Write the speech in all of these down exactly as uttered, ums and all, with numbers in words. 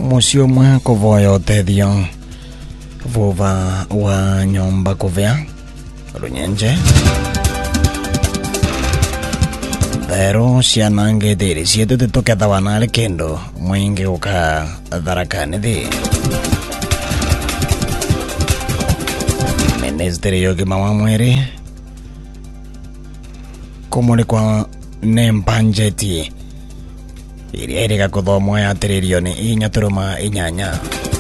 musio mwa kuvoya uteithio vuva wa nyomba kuvea Runyenje thero cianange thiri cietu tutuketha wanale kendo mwingi uka dharakani thi ministeri yogima wa mwiri kumulikwa ne mpanjeti iria irika kuthomwa yatiririo ni inya turuma inyanya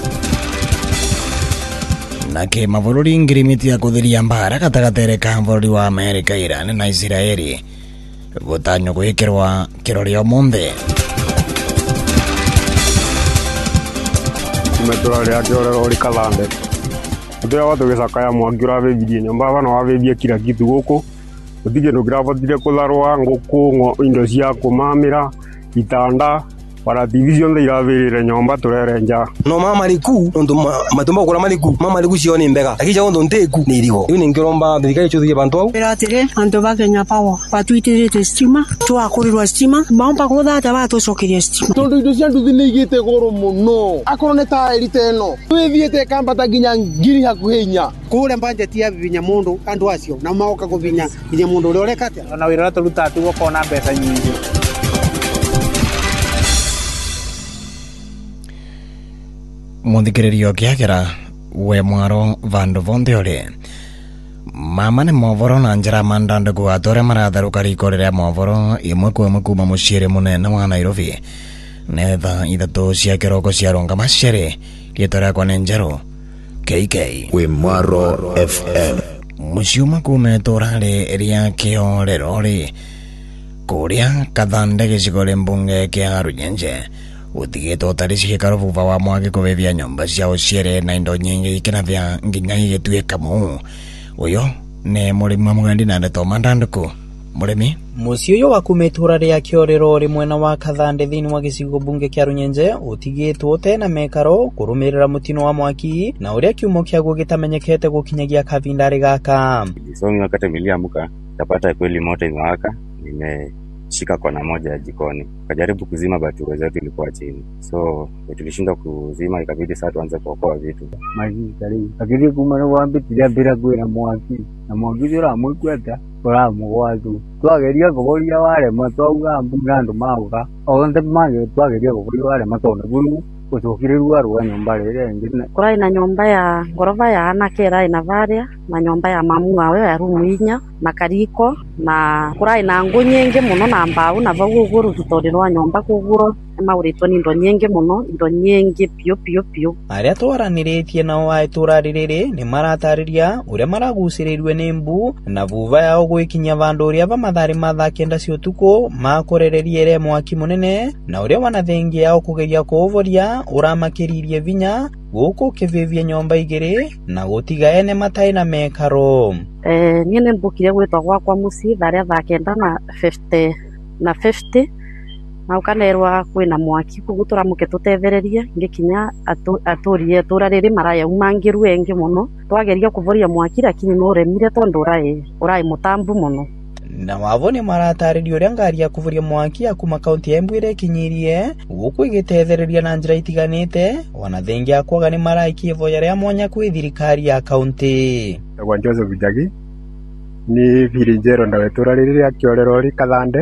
na ke mavururi ngirimiti ya kuthiria mbara gatagatere ka mvururi wa Amerika, Iran na Israeli gutanyo gwikirwa kirori omunthe kumeturare akiorero ori kalande ndio watu gisakaya mwangira bebirie nyomba bana wabebie kila kitu guku utige no gravatire kularwa nguku ngo indo cia kumamira itanda para division de iravirire nyomba turerenja no mama liku ndo matumba kula maliku mama liku sioni mbega akija ndo nteku ni irigo yuni ngiromba ndikaye chuthi bantu au eratire anto bakenya pawa patwitirite stima twakurirwa stima maomba kuthata batucokirie stima tondu indo cia nduthi ni igite goro muno akorone ta erite no twithiete kambata ginya ngiri hakuhinya kure budget ya binya mundu andu acio na maoka kubinya binya mundu uri orekate na wira turuta tu gukona mbeca nyingi muthikiririo kiagira we mwaro vandu vonthe uri mama ni movoro na njira mandanduku atore maratharuka rikorera movoro imwe kwa imwe kuma muciiri munene wa Nairobi netha ithatu cia kiroko cia ronga macere rietwa kwa nenjero K K we Mwaro F M muciuma kuma turare ria kiorero ri kuria kathande gicigore mbunge kia Runyenje utigito tarisi gikaro vuva wa mwagi kuvevia nyomba cia uciere na indo nyingi ikinavya nginya igituika mu uyo ne murimi mugandi na ndeto mandanduku murimi mucio yo wakumetura ria kiorero ri mwena wa kathande thini wa gicigo bunge kia Runyenje utigitwo tena mekaro kurumirira mutino wa mwaki na uria kiumo kiaguo gitamenyekete gukinyagia kavindari gaka songi wakati miliamuka tapata kweli moto imewaka nime shika kona moja ya jikoni kajaribu kuzima battery zetu ilikuwa chini so tulishinda kuzima ikabidi sasa tuanze kuokoa vitu maji kali akili kuma no wambi tira bila kwera mwaki na mwaki ura mwikweta ora mugwatu twageria kugoria wale matauga mbunando mauga onde mage twageria kugoria wale matona guru kucukiriruwa ruwa nyomba rere ngine kurai na nyomba ya ngorova ya anakera ina varia na nyomba ya mamu wawe ya rumu inya na kariko na kurai na ngu nyingi muno na mbau na vagu guru tutorirwa nyomba kuguro mauritwo ni indo nyingi muno indo nyingi pio pio pio aria twaraniretie nao aitura ririri ni maratariria uria maragucirirwe ni mbu na vuva yao gwikinya vandu uria vamathari mathaa kenda cia utuku makorererie ere mwaki munene na uria wanathengi yao kugeria kuuvoria uramakiririe vinya guku kivivia nyomba igiri na gutiga ene matai na mekaro eh niene mbukire gwitwa gwakwa muci tharia thaa kenda na fifty na fifty na ukanerwa kwina mwaki kugutura muke tutethererie ngikinya aturie tura riri maraya umangiru engi muno twageria kuvoria mwaki lakini no remire tondu urai urai mutambu muno na wavone marataririo uria ngari ya kuvuria mwaki akuma kaunti ya Embu ire kinyirie guku igitethereria na njira itiganite wanathengi akwaga ni maraikie voya ria mwanya kwi thirikari ya kaunti kwa Joseph Bijagi ni virinjero ndawe tura riri ya kiorero ri kathande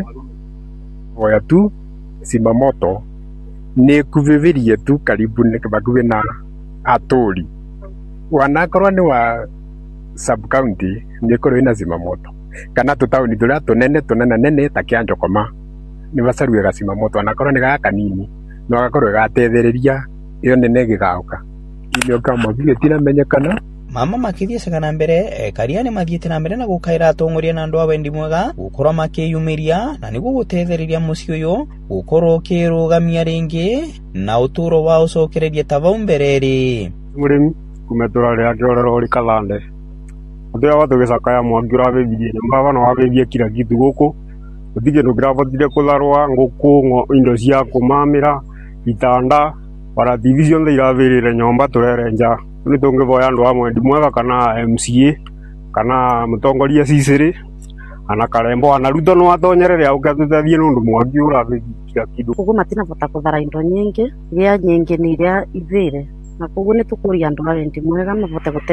voya tu sima moto ni kuvivirie tu karibu ni baguwe na aturi wanakorwa ni wa sub county ni korwo ina sima moto kana tutauni turia tunene tunena nene takianjo koma ni basaruye gasima moto anakorwo ni gaka nini no gakorwo gatethereria iyo nene gigauka ile kama vile tina menyekana mama makithie sagana mbere ekaria ni mathiete na mbere na gukaira atongoria na andu awendi mwega gukorwa makiyumiria na nigu gutethereria muci uyu gukorwo kirugamia ringi na uturo wa ucokereria tavau mbereri murimi kumetura ria kiorero ri kathande ndio watu gisakaya mwangira bebirie nyomba bana wabebie kila kitu guku utige no gravatire kularwa nguku ngo indo cia kumamira itanda para division de iravirire nyomba turerenja ni tungivoya andu amwe ndimwega kana M C A kana mutongoria ciciri ana karembo ana ruto no atonyerere au gatutathie nundu mwaki urabe kila kitu. Koguo matinavota kuthara indo nyingi iria nyingi ni iria ithire na koguo nitukuria andu a wendi mwega mavote gute